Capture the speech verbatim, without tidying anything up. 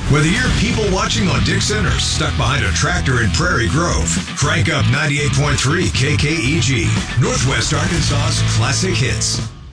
Whether you're people watching on Dixon or stuck behind a tractor in Prairie Grove, crank up ninety-eight point three K K E G, Northwest Arkansas's classic hits.